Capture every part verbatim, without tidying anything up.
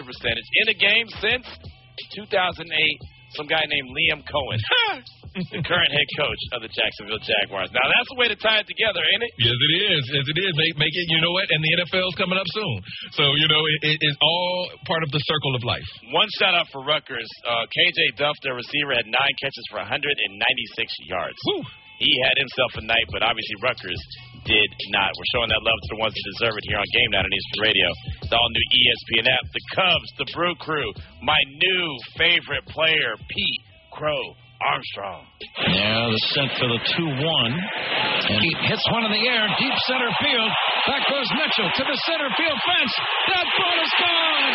percentage in a game since two thousand eight. Some guy named Liam Cohen, the current head coach of the Jacksonville Jaguars. Now, that's the way to tie it together, ain't it? Yes, it is. Yes, it is. Make, make it, you know what? And the N F L's coming up soon. So, you know, it, it, it's all part of the circle of life. One shout-out for Rutgers. Uh, K J Duff, their receiver, had nine catches for one hundred ninety-six yards. Woo. He had himself a night, but obviously Rutgers did not. We're showing that love to the ones that deserve it here on Game Night on Eastern Radio. The all-new E S P N app, the Cubs, the Brew Crew, my new favorite player, Pete Crow Armstrong. Yeah, the set for the two one. And he hits one in the air, deep center field. Back goes Mitchell to the center field fence. That ball is gone.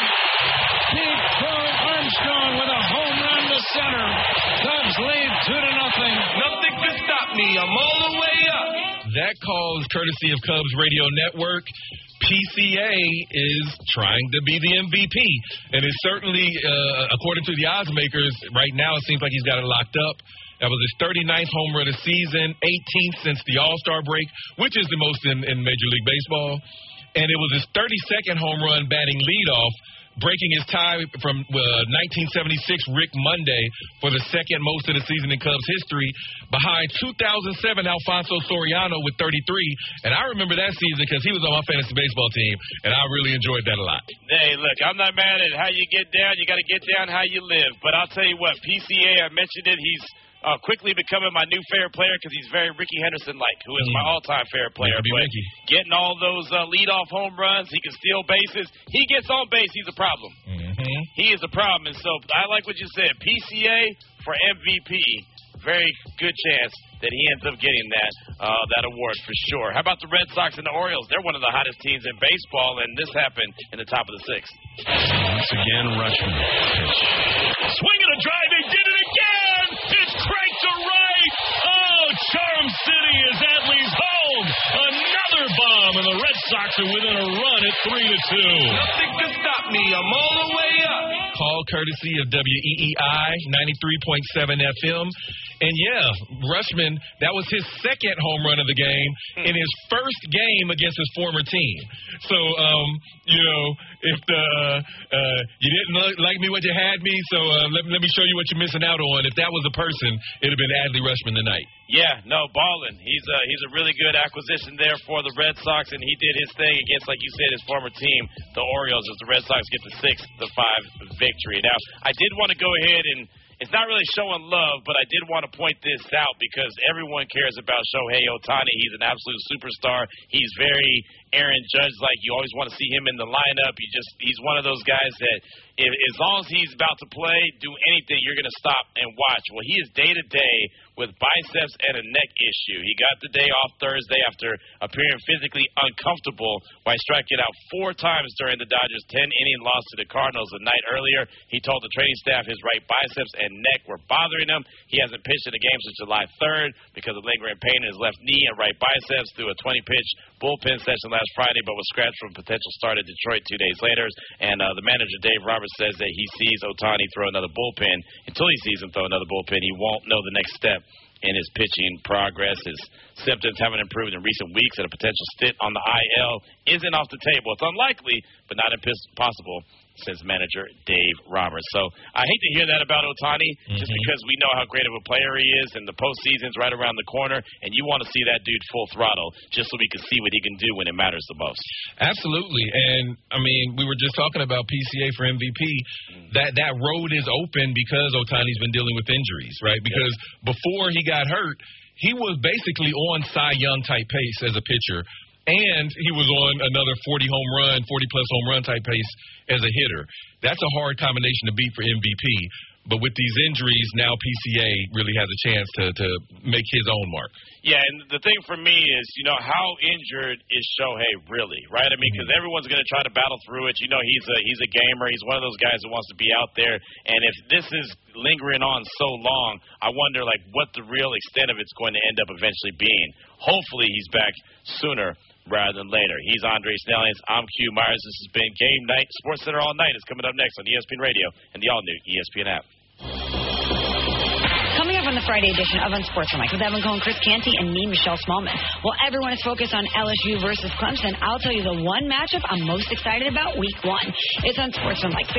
Pete Crow Armstrong with a home run to center. Cubs lead two to nothing. Nothing can stop me. I'm all the way up. That call is courtesy of Cubs Radio Network. P C A is trying to be the M V P. And it's certainly, uh, according to the odds makers, right now it seems like he's got it locked up. That was his thirty-ninth home run of the season, eighteenth since the All-Star break, which is the most in, in Major League Baseball. And it was his thirty-second home run batting leadoff, breaking his tie from uh, nineteen seventy-six Rick Monday for the second most in the season in Cubs history, behind two thousand seven Alfonso Soriano with thirty-three. And I remember that season because he was on my fantasy baseball team, and I really enjoyed that a lot. Hey, look, I'm not mad at how you get down. You got to get down how you live. But I'll tell you what, P C A, I mentioned it, he's uh, quickly becoming my new favorite player because he's very Ricky Henderson-like, who is mm. my all-time favorite player. But Ricky. Getting all those uh, leadoff home runs, he can steal bases. He gets on base, he's a problem. Mm-hmm. He is a problem. And so I like what you said. P C A for M V P. Very good chance that he ends up getting that uh, that award for sure. How about the Red Sox and the Orioles? They're one of the hottest teams in baseball, and this happened in the top of the sixth. Once again, Rutschman. Swing and a drive. They did it again. It's cranked to right. Oh, Charm City is Adley's home. Another bomb, and the Red Sox are within a run at three to two. Nothing can stop me. I'm all the way up. Call courtesy of W E E I ninety-three point seven F M. And, yeah, Rutschman, that was his second home run of the game in his first game against his former team. So, um, you know, if the, uh, you didn't look, like me what you had me, so uh, let, let me show you what you're missing out on. If that was a person, it would have been Adley Rutschman tonight. Yeah, no, ballin'. He's a, he's a really good acquisition there for the Red Sox, and he did his thing against, like you said, his former team, the Orioles, as the Red Sox get the six to five victory. Now, I did want to go ahead and it's not really showing love, but I did want to point this out because everyone cares about Shohei Ohtani. He's an absolute superstar. He's very Aaron Judge-like. You always want to see him in the lineup. He just he's one of those guys that if, as long as he's about to play, do anything, you're going to stop and watch. Well, he is day-to-day with biceps and a neck issue. He got the day off Thursday after appearing physically uncomfortable by striking out four times during the Dodgers' ten-inning loss to the Cardinals the night earlier. He told the training staff his right biceps and neck were bothering him. He hasn't pitched in a game since July third because of lingering pain in his left knee and right biceps through a twenty-pitch bullpen session last Friday, but was scratched from a potential start at Detroit two days later. And uh, the manager, Dave Roberts, says that he sees Ohtani throw another bullpen. Until he sees him throw another bullpen, he won't know the next step in his pitching progress. His symptoms haven't improved in recent weeks, and a potential stint on the I L isn't off the table. It's unlikely, but not impossible, says manager Dave Roberts. So I hate to hear that about Ohtani, mm-hmm. just because we know how great of a player he is, and the postseason's right around the corner, and you want to see that dude full throttle just so we can see what he can do when it matters the most. Absolutely. And, I mean, we were just talking about P C A for M V P. Mm-hmm. That, that road is open because Ohtani's been dealing with injuries, right? Because yeah. before he got hurt, he was basically on Cy Young-type pace as a pitcher. And he was on another forty home run, forty-plus home run type pace as a hitter. That's a hard combination to beat for M V P. But with these injuries, now P C A really has a chance to, to make his own mark. Yeah, and the thing for me is, you know, how injured is Shohei really, right? I mean, because mm-hmm. everyone's going to try to battle through it. You know, he's a he's a gamer. He's one of those guys that wants to be out there. And if this is lingering on so long, I wonder, like, what the real extent of it's going to end up eventually being. Hopefully he's back sooner rather than later. He's Andre Snellians. I'm Q Myers. This has been Game Night. Sports Center All Night is coming up next on E S P N Radio and the all-new E S P N app. Coming up on the Friday edition of Unsportsmanlike with Evan Cohen, Chris Canty, and me, Michelle Smallman. While everyone is focused on L S U versus Clemson, I'll tell you the one matchup I'm most excited about week one. It's Unsportsmanlike.